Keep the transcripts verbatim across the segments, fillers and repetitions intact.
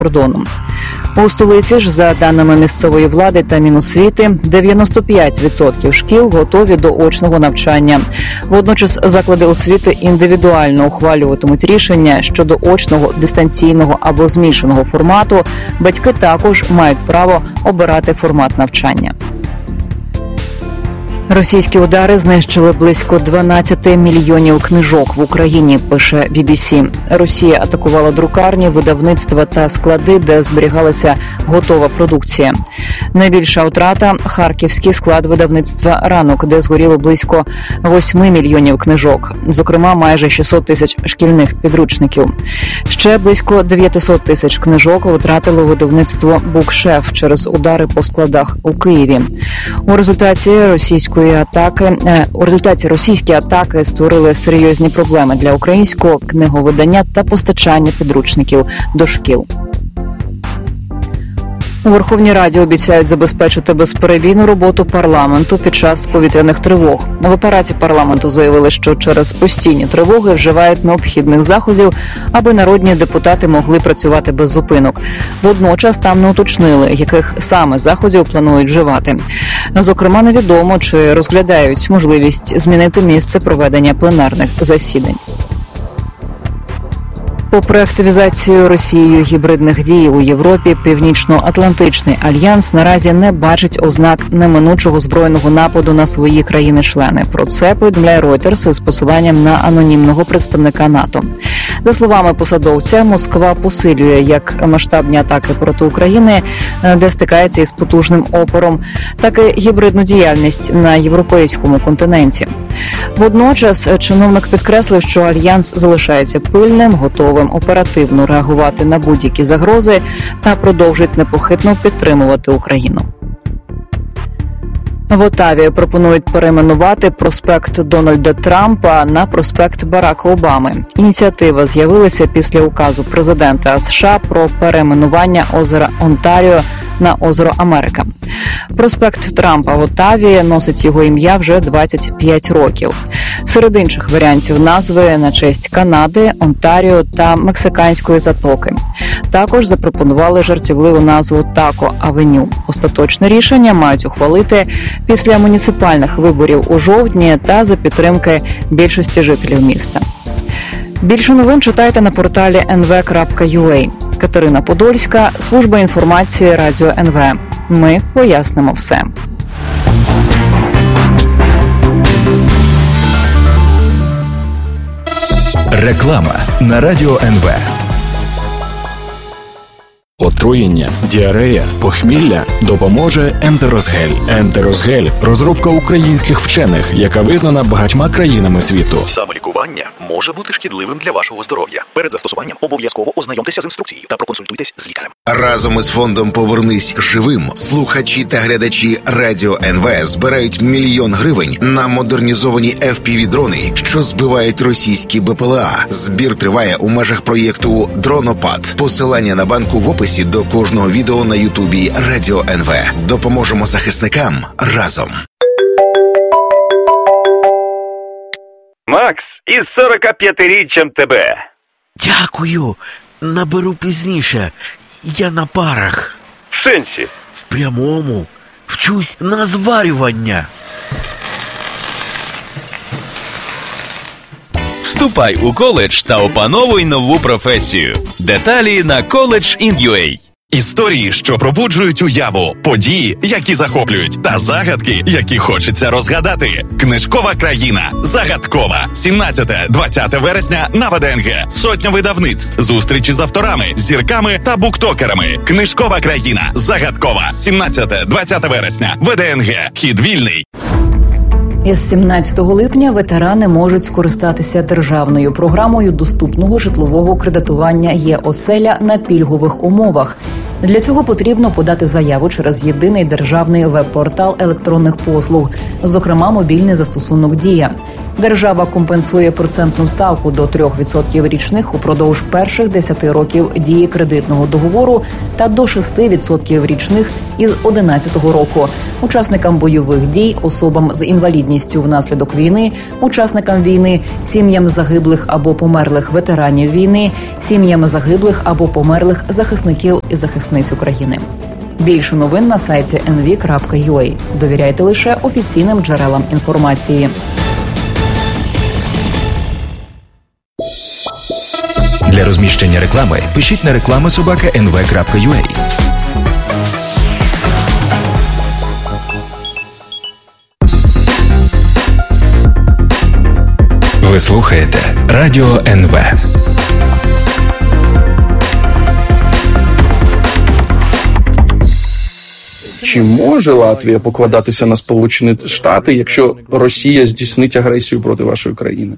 кордоном. У столиці ж, за даними місцевої влади та Міносвіти, дев'яносто п'ять відсотків шкіл готові до очного навчання. Водночас заклади освіти індивідуально ухвалюватимуть рішення щодо очного, дистанційного або змішаного формату. Батьки також мають право обирати формат навчання. Російські удари знищили близько дванадцять мільйонів книжок в Україні, пише бі бі сі. Росія атакувала друкарні, видавництва та склади, де зберігалася готова продукція. Найбільша втрата – харківський склад видавництва «Ранок», де згоріло близько восьми мільйонів книжок, зокрема майже шістсот тисяч шкільних підручників. Ще близько дев'ятсот тисяч книжок втратило видавництво «Букшеф» через удари по складах у Києві. У результаті російської атаки у результаті російські атаки створили серйозні проблеми для українського книговидання та постачання підручників до шкіл. У Верховній Раді обіцяють забезпечити безперебійну роботу парламенту під час повітряних тривог. В апараті парламенту заявили, що через постійні тривоги вживають необхідних заходів, аби народні депутати могли працювати без зупинок. Водночас там не уточнили, яких саме заходів планують вживати. Зокрема, невідомо, чи розглядають можливість змінити місце проведення пленарних засідань. Попри активізацію Росією гібридних дій у Європі, Північно-Атлантичний альянс наразі не бачить ознак неминучого збройного нападу на свої країни-члени. Про це повідомляє Reuters з посиланням на анонімного представника НАТО. За словами посадовця, Москва посилює як масштабні атаки проти України, де стикається із потужним опором, так і гібридну діяльність на європейському континенті. Водночас чиновник підкреслив, що альянс залишається пильним, готовим оперативно реагувати на будь-які загрози та продовжить непохитно підтримувати Україну. В Отаві пропонують перейменувати проспект Дональда Трампа на проспект Барака Обами. Ініціатива з'явилася після указу президента США про перейменування озера Онтаріо на озеро Америка. Проспект Трампа в Отаві носить його ім'я вже двадцять п'ять років. Серед інших варіантів назви на честь Канади, Онтаріо та Мексиканської затоки. Також запропонували жартівливу назву Тако Авеню. Остаточне рішення мають ухвалити після муніципальних виборів у жовтні та за підтримки більшості жителів міста. Більше новин читайте на порталі ен ве крапка ю а. Катерина Подольська, служба інформації Радіо ен ве. Ми пояснимо все. Реклама на Радіо ен ве. Отруєння, діарея, похмілля допоможе Ентерозгель. Ентерозгель – розробка українських вчених, яка визнана багатьма країнами світу. Самолікування може бути шкідливим для вашого здоров'я. Перед застосуванням обов'язково ознайомтеся з інструкцією та проконсультуйтесь з лікарем. Разом із фондом «Повернись живим» слухачі та глядачі Радіо ен ве збирають мільйон гривень на модернізовані еф пі ві-дрони, що збивають російські бе пе ел а. Збір триває у межах проєкту «Дронопад». Посилання на банку в описі до кожного відео на Ютубі Радіо ен ве. Допоможемо захисникам разом. Макс, із сорокап'ятиріччям тебе. Дякую. Наберу пізніше. Я на парах. В сенсі? В прямому. Вчусь на зварювання. Вступай у коледж та опановуй нову професію. Деталі на коледж ін ю а. Історії, що пробуджують уяву, події, які захоплюють, та загадки, які хочеться розгадати. Книжкова країна. Загадкова. сімнадцяте-двадцяте вересня на ве де ен ге. Сотня видавництв. Зустрічі з авторами, зірками та буктокерами. Книжкова країна. Загадкова. сімнадцяте-двадцяте вересня. ве де ен ге. Вхід вільний. Із сімнадцятого липня ветерани можуть скористатися державною програмою доступного житлового кредитування «Є-оселя» на пільгових умовах. Для цього потрібно подати заяву через єдиний державний веб-портал електронних послуг, зокрема мобільний застосунок «Дія». Держава компенсує процентну ставку до три відсотки річних упродовж перших десяти років дії кредитного договору та до шість відсотків річних із одинадцятого року. Учасникам бойових дій, особам з інвалідністю внаслідок війни, учасникам війни, сім'ям загиблих або померлих ветеранів війни, сім'ям загиблих або померлих захисників і захисниць України. Більше новин на сайті ен ві крапка ю а. Довіряйте лише офіційним джерелам інформації. Для розміщення реклами пишіть на реклама собака ен ве крапка ю а. Ви слухаєте Радіо ен ве. Чи може Латвія покладатися на Сполучені Штати, якщо Росія здійснить агресію проти вашої країни?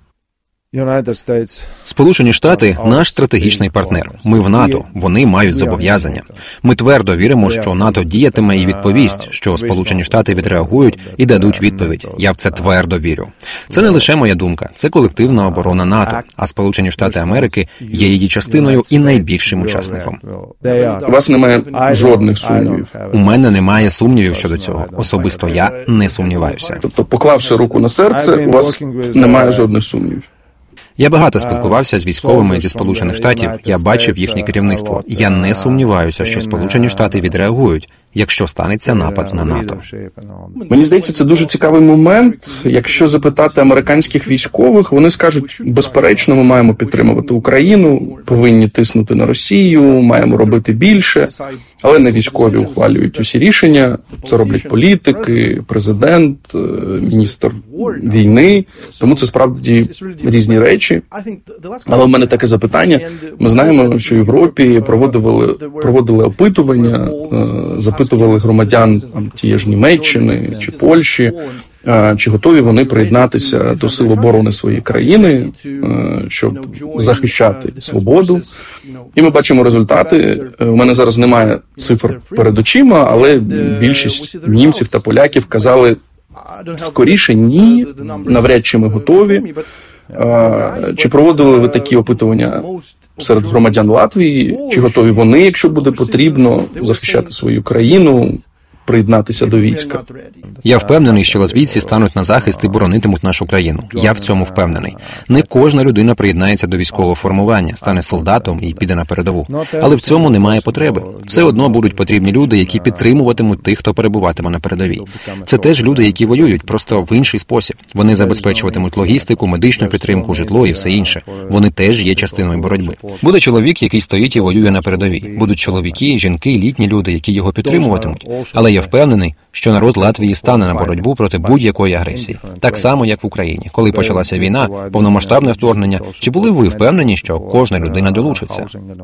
Сполучені Штати – наш стратегічний партнер. Ми в НАТО, вони мають зобов'язання. Ми твердо віримо, що НАТО діятиме і відповість, що Сполучені Штати відреагують і дадуть відповідь. Я в це твердо вірю. Це не лише моя думка, це колективна оборона НАТО, а Сполучені Штати Америки є її частиною і найбільшим учасником. У вас немає жодних сумнівів? У мене немає сумнівів щодо цього. Особисто я не сумніваюся. Тобто, поклавши руку на серце, у вас немає жодних сумнівів? Я багато спілкувався з військовими зі Сполучених Штатів, я бачив їхнє керівництво. Я не сумніваюся, що Сполучені Штати відреагують, якщо станеться напад на НАТО. Мені здається, це дуже цікавий момент. Якщо запитати американських військових, вони скажуть, безперечно, ми маємо підтримувати Україну, повинні тиснути на Росію, маємо робити більше. Але не військові ухвалюють усі рішення, це роблять політики, президент, міністр війни, тому це справді різні речі. Але в мене таке запитання. Ми знаємо, що в Європі проводили, проводили опитування, запитували громадян тієї ж Німеччини чи Польщі, чи готові вони приєднатися до сил оборони своєї країни, щоб захищати свободу. І ми бачимо результати. У мене зараз немає цифр перед очима, але більшість німців та поляків казали скоріше ні, навряд чи ми готові. Чи проводили ви такі опитування серед громадян Латвії? Чи готові вони, якщо буде потрібно, захищати свою країну, приєднатися до війська? Я впевнений, що латвійці стануть на захист і боронитимуть нашу країну. Я в цьому впевнений. Не кожна людина приєднається до військового формування, стане солдатом і піде на передову. Але в цьому немає потреби. Все одно будуть потрібні люди, які підтримуватимуть тих, хто перебуватиме на передовій. Це теж люди, які воюють, просто в інший спосіб. Вони забезпечуватимуть логістику, медичну підтримку, житло і все інше. Вони теж є частиною боротьби. Буде чоловік, який стоїть і воює на передовій. Будуть чоловіки, жінки, літні люди, які його підтримуватимуть. Але я впевнений, що народ Латвії стане на боротьбу проти будь-якої агресії. Так само, як в Україні. Коли почалася війна, повномасштабне вторгнення, чи були ви впевнені, що кожна людина долучиться?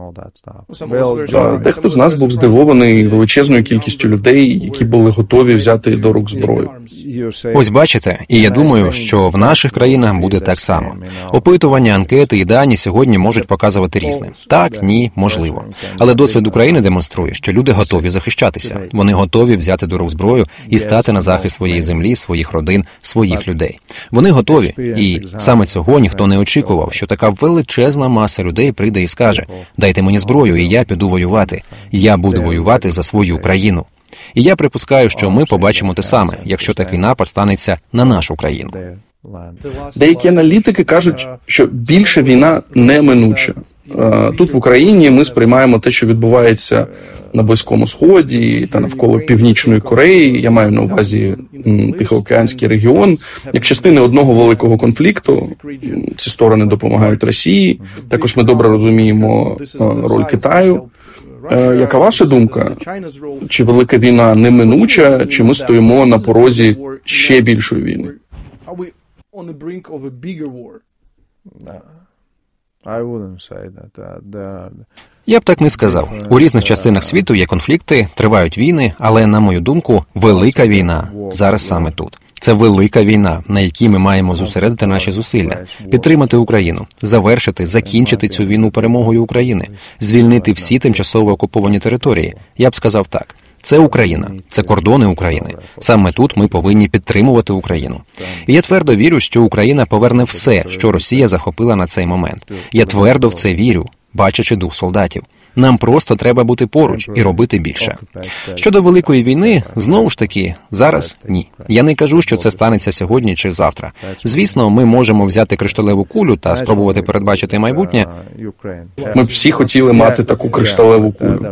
Дехто з нас був здивований величезною кількістю людей, які були готові взяти до рук зброю. Ось бачите, і я думаю, що в наших країнах буде так само. Опитування, анкети і дані сьогодні можуть показувати різне. Так, ні, можливо. Але досвід України демонструє, що люди готові захищатися. Вони готові взяти до рук зброю і стати на захист своєї землі, своїх родин, своїх людей. Вони готові, і саме цього ніхто не очікував, що така величезна маса людей прийде і скаже: «Дайте мені зброю, і я піду воювати. Я буду воювати за свою країну». І я припускаю, що ми побачимо те саме, якщо такий напад станеться на нашу країну. Деякі аналітики кажуть, що більше війна неминуча. Тут в Україні ми сприймаємо те, що відбувається на Близькому Сході та навколо Північної Кореї, я маю на увазі Тихоокеанський регіон, як частини одного великого конфлікту. Ці сторони допомагають Росії. Також ми добре розуміємо роль Китаю. Яка ваша думка? Чи велика війна неминуча, чи ми стоїмо на порозі ще більшої війни? Я б так не сказав. У різних частинах світу є конфлікти, тривають війни, але, на мою думку, велика війна зараз саме тут. Це велика війна, на якій ми маємо зосередити наші зусилля, підтримати Україну, завершити, закінчити цю війну перемогою України, звільнити всі тимчасово окуповані території. Я б сказав так. Це Україна, це кордони України. Саме тут ми повинні підтримувати Україну. І я твердо вірю, що Україна поверне все, що Росія захопила на цей момент. Я твердо в це вірю, бачачи дух солдатів. Нам просто треба бути поруч і робити більше. Щодо Великої війни, знову ж таки, зараз ні. Я не кажу, що це станеться сьогодні чи завтра. Звісно, ми можемо взяти кришталеву кулю та спробувати передбачити майбутнє. Ми б всі хотіли мати таку кришталеву кулю.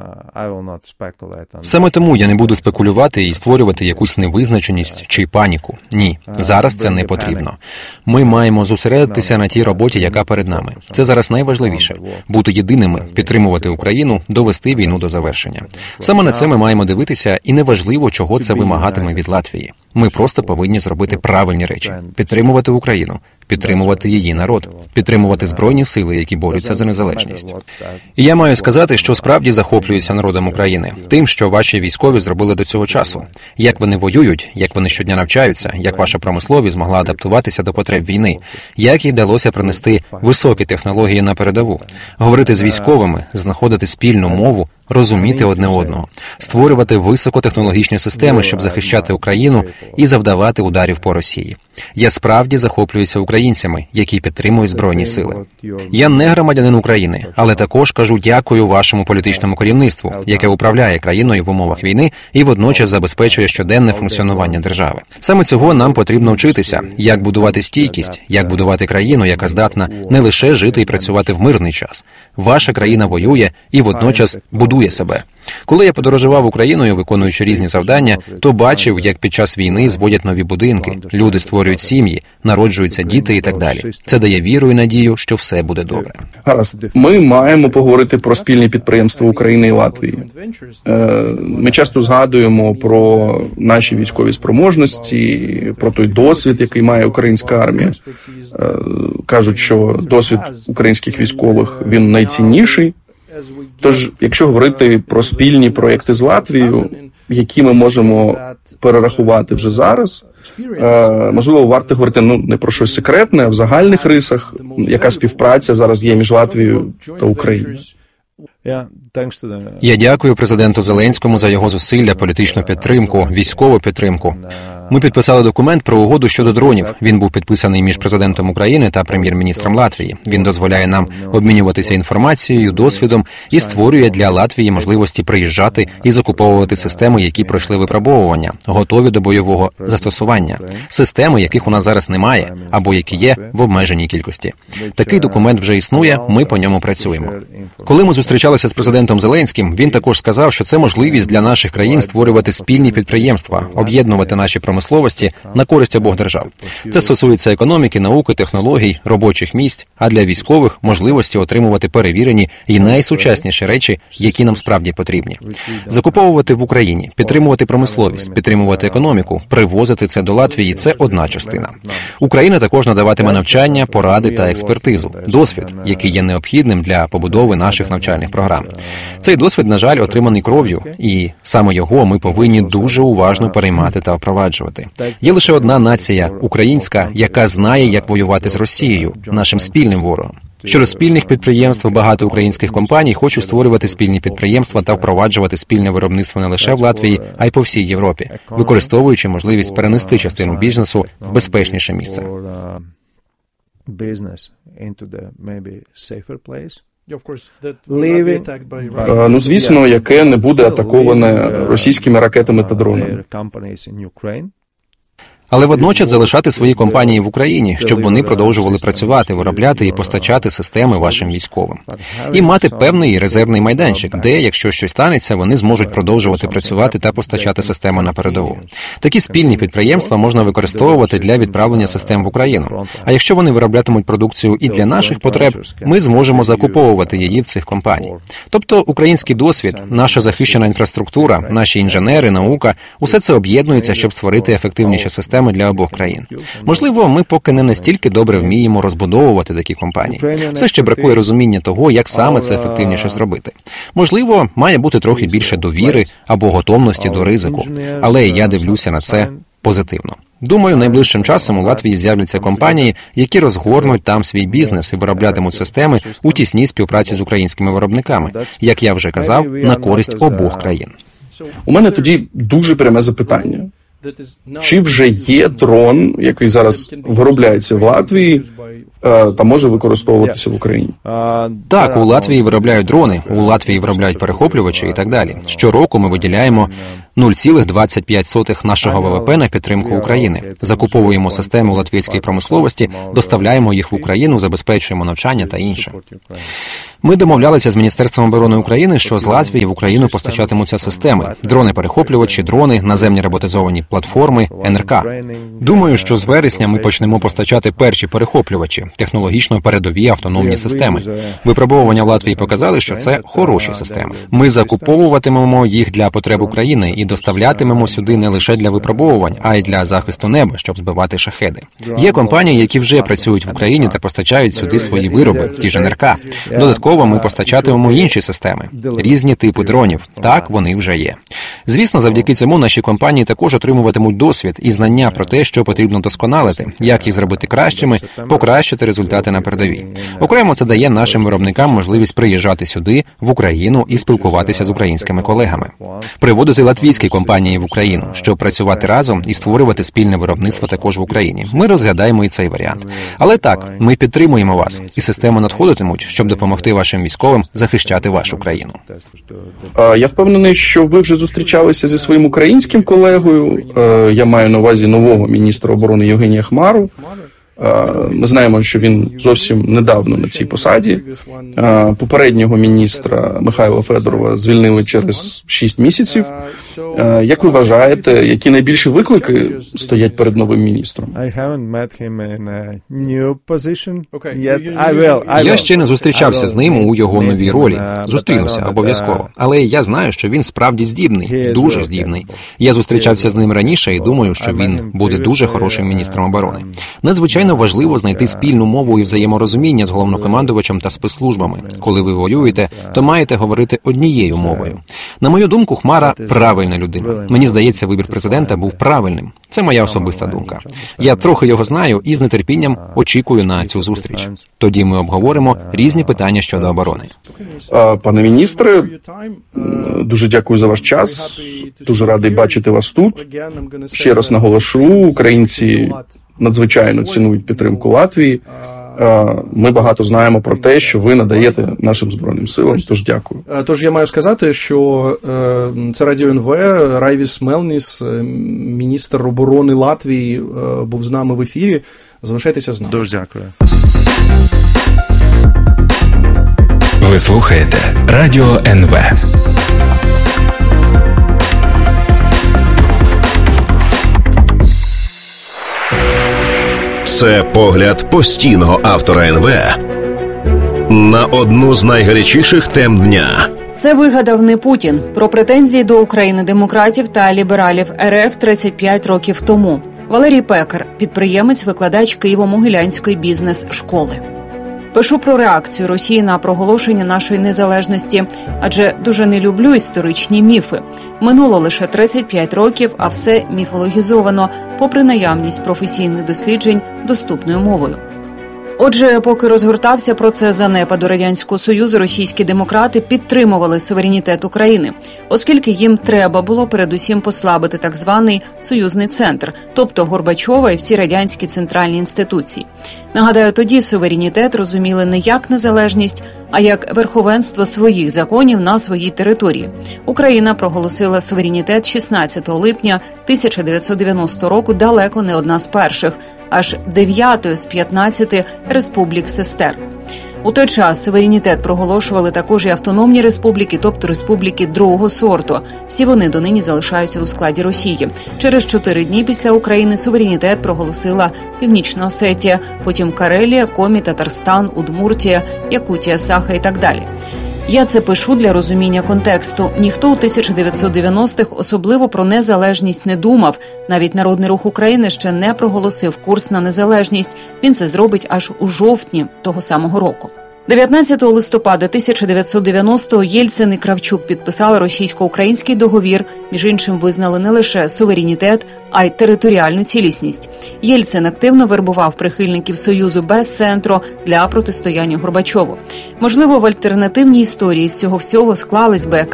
Саме тому я не буду спекулювати і створювати якусь невизначеність чи паніку. Ні, зараз це не потрібно. Ми маємо зосередитися на тій роботі, яка перед нами. Це зараз найважливіше. Бути єдиними, підтримувати Україну, довести війну до завершення. Саме на це ми маємо дивитися, і неважливо, чого це вимагатиме від Латвії. Ми просто повинні зробити правильні речі. Підтримувати Україну, підтримувати її народ, підтримувати збройні сили, які борються за незалежність. І я маю сказати, що справді захоплююся народом України, тим, що ваші військові зробили до цього часу. Як вони воюють, як вони щодня навчаються, як ваша промисловість змогла адаптуватися до потреб війни, як їй вдалося принести високі технології на передову, говорити з військовими, знаходити спільну мову, розуміти одне одного, створювати високотехнологічні системи, щоб захищати Україну і завдавати ударів по Росії. Я справді захоплююся українцями, які підтримують Збройні сили. Я не громадянин України, але також кажу дякую вашому політичному керівництву, яке управляє країною в умовах війни і водночас забезпечує щоденне функціонування держави. Саме цього нам потрібно вчитися, як будувати стійкість, як будувати країну, яка здатна не лише жити і працювати в мирний час. Ваша країна воює і водночас будує себе. Коли я подорожував Україною, виконуючи різні завдання, то бачив, як під час війни зводять нові будинки, люди створюють сім'ї, народжуються діти і так далі. Це дає віру і надію, що все буде добре. Гаразд. Ми маємо поговорити про спільні підприємства України і Латвії. Ми часто згадуємо про наші військові спроможності, про той досвід, який має українська армія. Кажуть, що досвід українських військових, він найцінніший. Тож, якщо говорити про спільні проєкти з Латвією, які ми можемо перерахувати вже зараз, можливо, варто говорити ну, не про щось секретне, а в загальних рисах, яка співпраця зараз є між Латвією та Україною. Я дякую президенту Зеленському за його зусилля, політичну підтримку, військову підтримку. Ми підписали документ про угоду щодо дронів. Він був підписаний між президентом України та прем'єр-міністром Латвії. Він дозволяє нам обмінюватися інформацією, досвідом і створює для Латвії можливості приїжджати і закуповувати системи, які пройшли випробовування, готові до бойового застосування. Системи, яких у нас зараз немає, або які є в обмеженій кількості. Такий документ вже існує, ми по ньому працюємо. Коли ми зустрічалися з президентом Зеленським, він також сказав, що це можливість для наших країн створювати спільні підприємства, об'єднувати наші промисловості на користь обох держав. Це стосується економіки, науки, технологій, робочих місць, а для військових – можливості отримувати перевірені і найсучасніші речі, які нам справді потрібні. Закуповувати в Україні, підтримувати промисловість, підтримувати економіку, привозити це до Латвії – це одна частина. Україна також надаватиме навчання, поради та експертизу, досвід, який є необхідним для побудови наших навчальних програм. Цей досвід, на жаль, отриманий кров'ю, і саме його ми повинні дуже уважно переймати та впроваджувати. Є лише одна нація – українська, яка знає, як воювати з Росією, нашим спільним ворогом. Щодо спільних підприємств, багато українських компаній хочуть створювати спільні підприємства та впроваджувати спільне виробництво не лише в Латвії, а й по всій Європі, використовуючи можливість перенести частину бізнесу в безпечніше місце. Ну, звісно, яке не буде атаковане російськими ракетами та дронами. Але водночас залишати свої компанії в Україні, щоб вони продовжували працювати, виробляти і постачати системи вашим військовим. І мати певний резервний майданчик, де, якщо щось станеться, вони зможуть продовжувати працювати та постачати системи на передову. Такі спільні підприємства можна використовувати для відправлення систем в Україну. А якщо вони вироблятимуть продукцію і для наших потреб, ми зможемо закуповувати її в цих компаній. Тобто український досвід, наша захищена інфраструктура, наші інженери, наука – усе це об'єднується, щоб створити ефективніші системи для обох країн. Можливо, ми поки не настільки добре вміємо розбудовувати такі компанії. Все ще бракує розуміння того, як саме це ефективніше зробити. Можливо, має бути трохи більше довіри або готовності до ризику. Але я дивлюся на це позитивно. Думаю, найближчим часом у Латвії з'являться компанії, які розгорнуть там свій бізнес і вироблятимуть системи у тісній співпраці з українськими виробниками, як я вже казав, на користь обох країн. У мене тоді дуже пряме запитання. Чи вже є дрон, який зараз виробляється в Латвії, та може використовуватися в Україні? Так, у Латвії виробляють дрони, у Латвії виробляють перехоплювачі і так далі. Щороку ми виділяємо нуль цілих двадцять п'ять сотих нашого ВВП на підтримку України. Закуповуємо системи латвійської промисловості, доставляємо їх в Україну, забезпечуємо навчання та інше. Ми домовлялися з Міністерством оборони України, що з Латвії в Україну постачатимуться системи: дрони-перехоплювачі, дрони, наземні роботизовані платформи, ен ер ка. Думаю, що з вересня ми почнемо постачати перші перехоплювачі, технологічно передові автономні системи. Випробовування в Латвії показали, що це хороші системи. Ми закуповуватимемо їх для потреб України і доставлятимемо сюди не лише для випробовувань, а й для захисту неба, щоб збивати шахеди. Є компанії, які вже працюють в Україні та постачають сюди свої вироби, ті ж ен ер ка. Додатково ми постачатимемо інші системи, різні типи дронів. Так, вони вже є. Звісно, завдяки цьому наші компанії також отримуватимуть досвід і знання про те, що потрібно досконалити, як їх зробити кращими, покращити результати на передовій. Окремо, це дає нашим виробникам можливість приїжджати сюди, в Україну, і спілкуватися з українськими колегами. Приводити латвійські компанії в Україну, щоб працювати разом і створювати спільне виробництво також в Україні. Ми розглядаємо і цей варіант. Але так, ми підтримуємо вас, і системи надходитимуть, щоб допомогти вашим військовим захищати вашу країну. Я впевнений, що ви вже зустрічалися зі своїм українським колегою. Я маю на увазі нового міністра оборони Євгенія Хмару. Ми знаємо, що він зовсім недавно на цій посаді. Попереднього міністра Михайла Федорова звільнили через шість місяців. Як ви вважаєте, які найбільші виклики стоять перед новим міністром? Я ще не зустрічався з ним у його новій ролі. Зустрінуся обов'язково. Але я знаю, що він справді здібний, дуже здібний. Я зустрічався з ним раніше і думаю, що він буде дуже хорошим міністром оборони. Надзвичайно важливо знайти спільну мову і взаєморозуміння з головнокомандувачем та спецслужбами. Коли ви воюєте, то маєте говорити однією мовою. На мою думку, Хмара – правильна людина. Мені здається, вибір президента був правильним. Це моя особиста думка. Я трохи його знаю і з нетерпінням очікую на цю зустріч. Тоді ми обговоримо різні питання щодо оборони. Пане міністре, дуже дякую за ваш час. Дуже радий бачити вас тут. Ще раз наголошу, українці надзвичайно цінують підтримку Латвії. Ми багато знаємо про те, що ви надаєте нашим Збройним силам, тож дякую. Тож я маю сказати, що це Радіо ен ве, Райвіс Мелніс, міністр оборони Латвії, був з нами в ефірі. Залишайтеся з нами. Дуже дякую. Ви слухаєте Радіо ен ве. Це погляд постійного автора ен ве на одну з найгарячіших тем дня. Це вигадав не Путін. Про претензії до України демократів та лібералів ер еф тридцять п'ять років тому. Валерій Пекар, підприємець, викладач Києво-Могилянської бізнес-школи. Пишу про реакцію Росії на проголошення нашої незалежності, адже дуже не люблю історичні міфи. Минуло лише тридцять п'ять років, а все міфологізовано, попри наявність професійних досліджень доступною мовою. Отже, поки розгортався процес занепаду Радянського Союзу, російські демократи підтримували суверенітет України, оскільки їм треба було передусім послабити так званий союзний центр, тобто Горбачова і всі радянські центральні інституції. Нагадаю, тоді суверенітет розуміли не як незалежність, а як верховенство своїх законів на своїй території. Україна проголосила суверенітет шістнадцятого липня тисяча дев'ятсот дев'яностого року, далеко не одна з перших, аж дев'ятою з п'ятнадцяти республік-сестер. У той час суверенітет проголошували також і автономні республіки, тобто республіки другого сорту. Всі вони донині залишаються у складі Росії. Через чотири дні після України суверенітет проголосила Північна Осетія, потім Карелія, Комі, Татарстан, Удмуртія, Якутія, Саха і так далі. Я це пишу для розуміння контексту. Ніхто у тисяча дев'ятсот дев'яностих особливо про незалежність не думав. Навіть Народний Рух України ще не проголосив курс на незалежність. Він це зробить аж у жовтні того самого року. дев'ятнадцятого листопада тисяча дев'ятсот дев'яностого Єльцин і Кравчук підписали російсько-український договір. Між іншим, визнали не лише суверенітет, а й територіальну цілісність. Єльцин активно вербував прихильників Союзу без центру для протистояння Горбачову. Можливо, в альтернативній історії з цього всього склалась би якась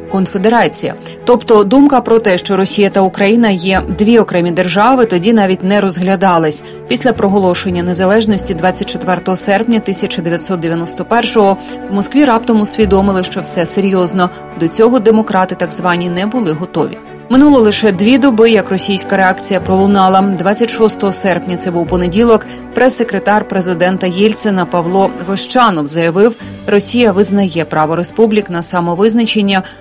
конфедерація. Тобто думка про те, що Росія та Україна є дві окремі держави, тоді навіть не розглядалась. Після проголошення незалежності двадцять четвертого серпня тисяча дев'ятсот дев'яносто першого в Москві раптом усвідомили, що все серйозно. До цього демократи так звані не були готові. Минуло лише дві доби, як російська реакція пролунала. двадцять шостого серпня, це був понеділок, прес-секретар президента Єльцина Павло Вощанов заявив, Росія визнає право республік на самовизначення,